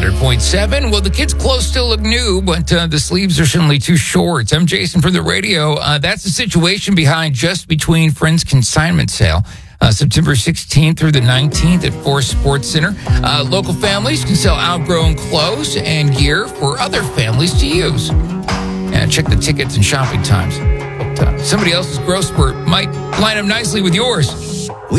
100.7. Well, the kids' clothes still look new, but the sleeves are certainly too short. I'm Jason from the radio. That's the situation behind Just Between Friends consignment sale. September 16th through the 19th at Forest Sports Center. Local families can sell outgrown clothes and gear for other families to use. And check the tickets and shopping times. But, somebody else's growth spurt might line up nicely with yours.